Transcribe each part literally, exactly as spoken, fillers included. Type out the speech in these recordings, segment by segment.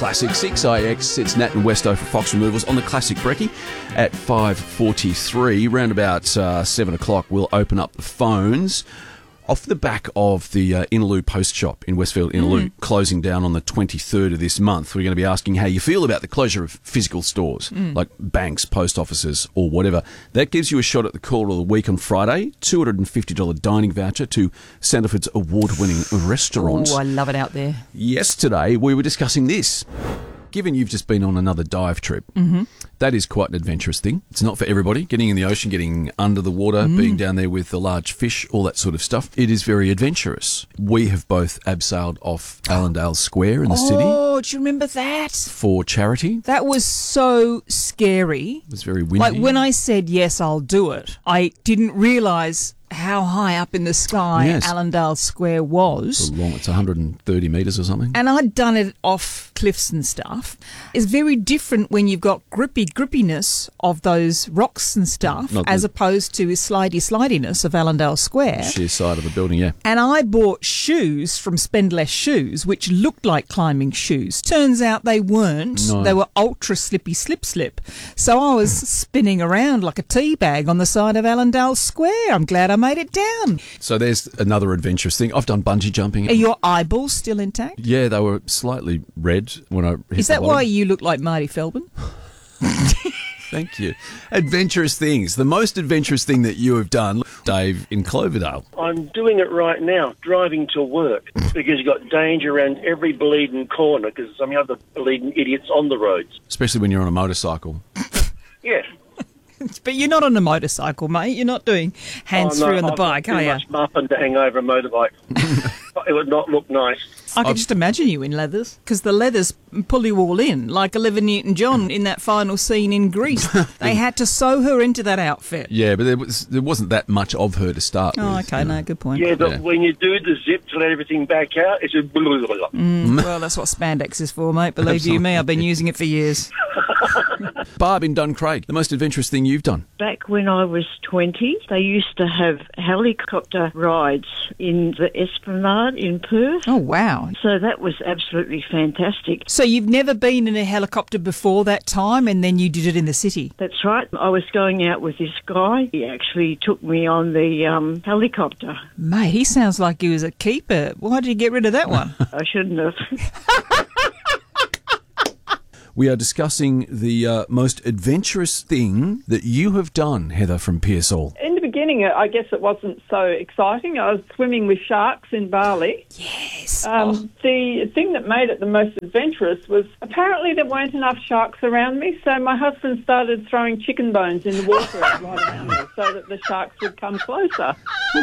Classic six I X. It's Nat and Westo for Fox Removals on the Classic Brekkie at five forty-three. Round about uh, seven o'clock, we'll open up the phones. Off the back of the uh, Innaloo Post Shop in Westfield Innaloo mm. closing down on the twenty-third of this month, we're going to be asking how you feel about the closure of physical stores mm. like banks, post offices or whatever. That gives you a shot at the Call of the Week on Friday, two hundred fifty dollars dining voucher to Sandalford's award-winning restaurant. Oh, I love it out there. Yesterday, we were discussing this. Given you've just been on another dive trip, mm-hmm. that is quite an adventurous thing. It's not for everybody. Getting in the ocean, getting under the water, mm. being down there with the large fish, all that sort of stuff. It is very adventurous. We have both abseiled off Allendale Square in the oh, city. Oh, do you remember that? For charity. That was so scary. It was very windy. Like when I said, yes, I'll do it, I didn't realise how high up in the sky yes. Allendale Square was. It's, long, it's one hundred thirty metres or something. And I'd done it off cliffs and stuff. It's very different when you've got grippy grippiness of those rocks and stuff Not as the, opposed to slidey slidiness of Allendale Square. Sheer side of the building, yeah. And I bought shoes from Spendless Shoes, which looked like climbing shoes. Turns out they weren't. No. They were ultra slippy slip slip. So I was spinning around like a tea bag on the side of Allendale Square. I'm glad I made it down. So there's another adventurous thing. I've done bungee jumping. Are your eyeballs still intact? Yeah, they were slightly red when I hit Is that the why you look like Marty Feldman? Thank you. Adventurous things. The most adventurous thing that you have done, Dave, in Cloverdale. I'm doing it right now, driving to work, because you've got danger around every bleeding corner because there's some other bleeding idiots on the roads. Especially when you're on a motorcycle. Yeah. But you're not on a motorcycle, mate. You're not doing hands-free oh, no, on the I've bike, are you? I've got too much muffin to hang over a motorbike. It would not look nice. I could I've... just imagine you in leathers, because the leathers pull you all in, like Olivia Newton-John in that final scene in Grease. They had to sew her into that outfit. Yeah, but there, was, there wasn't that much of her to start oh, with. Oh, okay, you know. No, good point. Yeah, but yeah. when you do the zip to let everything back out, it's just... Mm, well, that's what spandex is for, mate. Believe Absolutely. you me, I've been using it for years. Barb in Duncraig, the most adventurous thing you've done? Back when I was twenty, they used to have helicopter rides in the Esplanade in Perth. Oh, wow. So that was absolutely fantastic. So you've never been in a helicopter before that time and then you did it in the city? That's right. I was going out with this guy. He actually took me on the um, helicopter. Mate, he sounds like he was a keeper. Why did you get rid of that one? I shouldn't have. We are discussing the uh, most adventurous thing that you have done, Heather from Pearsall. In the beginning, I guess it wasn't so exciting. I was swimming with sharks in Bali. Yes. Um, oh. The thing that made it the most adventurous was apparently there weren't enough sharks around me, so my husband started throwing chicken bones in the water right around me so that the sharks would come closer.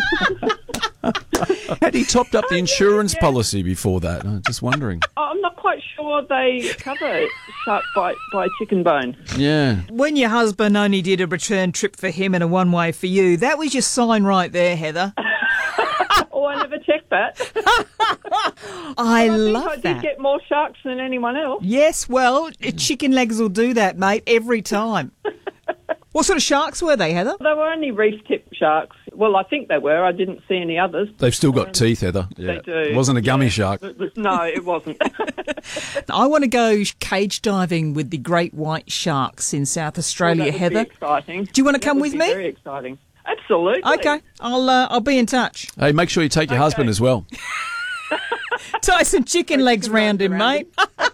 Had he topped up the insurance yeah. policy before that? I'm just wondering. I'm not quite sure they cover shark bite by chicken bone. Yeah. When your husband only did a return trip for him and a one-way for you, that was your sign right there, Heather. Oh, I never checked that. I, I love think I that. did get more sharks than anyone else. Yes, well, chicken legs will do that, mate, every time. What sort of sharks were they, Heather? They were only reef-tip sharks. Well, I think they were. I didn't see any others. They've still got um, teeth, Heather. Yeah. They do. It wasn't a gummy yeah. shark. No, it wasn't. I want to go cage diving with the great white sharks in South Australia, well, that would Heather. Be exciting. Do you want to that come would with be me? Very exciting. Absolutely. Okay, I'll uh, I'll be in touch. Hey, make sure you take your okay. husband as well. Tie some chicken legs round him, mate.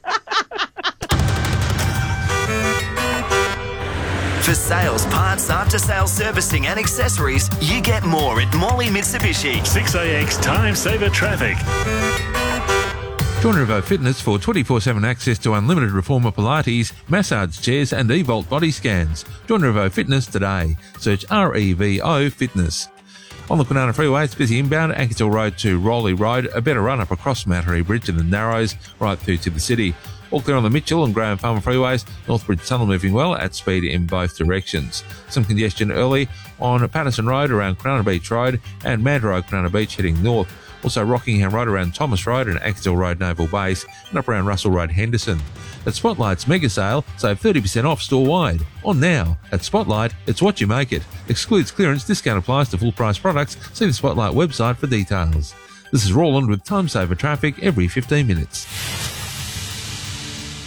For sales, parts, after-sales servicing and accessories, you get more at Morley Mitsubishi. six A X Time Saver Traffic. Join Revo Fitness for twenty-four seven access to unlimited reformer Pilates, massage chairs and E-Volt body scans. Join Revo Fitness today. Search R E V O Fitness. On the Kwinana Freeway, it's busy inbound, Ankersville Road to Rowley Road, a better run up across Mattery Bridge and the Narrows, right through to the city. All clear on the Mitchell and Graham Farmer freeways, Northbridge Tunnel moving well at speed in both directions. Some congestion early on Patterson Road around Kwinana Beach Road and Mandurah Kwinana Beach heading north. Also Rockingham Road around Thomas Road and Ankersville Road Naval Base and up around Russell Road Henderson. At Spotlight's mega sale, save thirty percent off store-wide. On now. At Spotlight, it's what you make it. Excludes clearance, discount applies to full price products. See the Spotlight website for details. 'This is Roland with Time Saver Traffic every fifteen minutes. We are discussing the uh, most adventurous thing that you have done. Given you've just been on another dive trip, mm-hmm. that is quite an adventurous thing. This is Roland with Time Saver Traffic every fifteen minutes.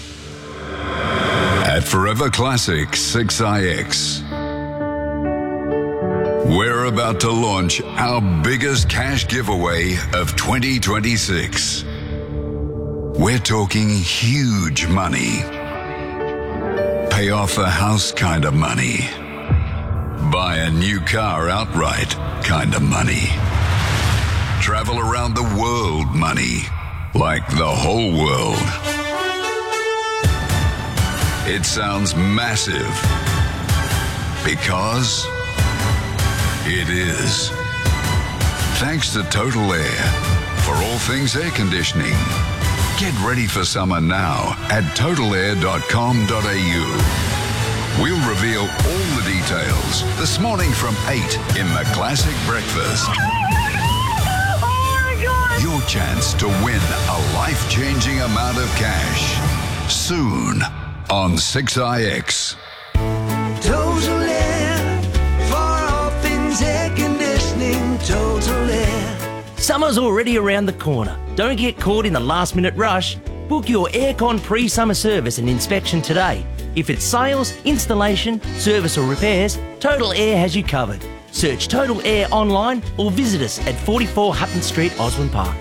at Forever Classic six I X. We're about to launch our biggest cash giveaway of twenty twenty-six. We're talking huge money. Pay off a house kind of money. Buy a new car outright kind of money. Travel around the world money. Like the whole world. It sounds massive. Because it is. Thanks to Total Air for all things air conditioning. Get ready for summer now at total air dot com dot a u. We'll reveal all the details this morning from eight in the Classic Breakfast. Oh my God! Your chance to win a life-changing amount of cash. Soon on six I X. Total Air for all things air conditioning. Total Air. Summer's already around the corner. Don't get caught in the last minute rush. Book your aircon pre-summer service and inspection today. If it's sales, installation, service or repairs, Total Air has you covered. Search Total Air online or visit us at forty-four Hutton Street, Osborne Park.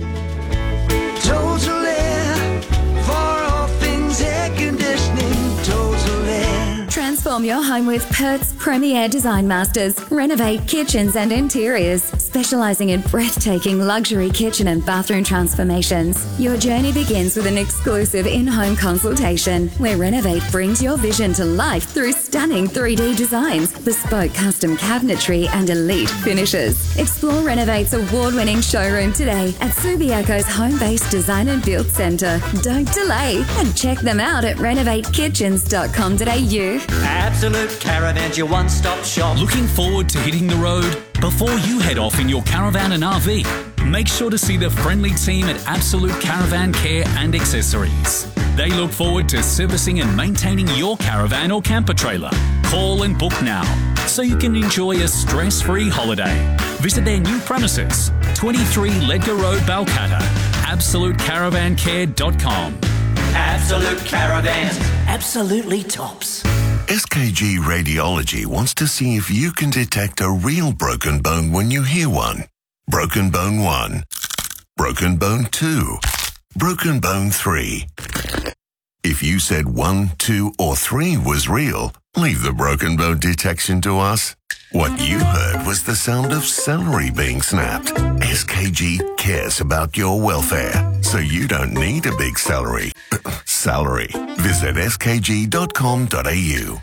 Total Air for all things air conditioning. Total Air. Transform your home with Perth's premier design masters. Renovate kitchens and interiors, specialising in breathtaking luxury kitchen and bathroom transformations. Your journey begins with an exclusive in-home consultation, where Renovate brings your vision to life through stunning three D designs, bespoke custom cabinetry and elite finishes. Explore Renovate's award-winning showroom today at Subiaco's home-based design and build centre. Don't delay and check them out at renovate kitchens dot com dot a u. Absolute Caravan's your one-stop shop. Looking forward to hitting the road? Before you head off in your caravan and R V, make sure to see the friendly team at Absolute Caravan Care and Accessories. They look forward to servicing and maintaining your caravan or camper trailer. Call and book now so you can enjoy a stress-free holiday. Visit their new premises, twenty-three Ledgar Road, Balcatta. absolute caravan care dot com. Absolute Caravans. Absolutely tops. S K G Radiology wants to see if you can detect a real broken bone when you hear one. Broken bone one. Broken bone two. Broken bone three. If you said one, two, or three was real, leave the broken bone detection to us. What you heard was the sound of celery being snapped. S K G cares about your welfare, so you don't need a big celery. Salary. Visit s k g dot com dot a u.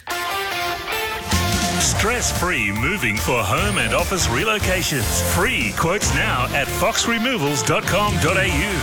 Stress-free moving for home and office relocations. Free quotes now at fox removals dot com dot a u.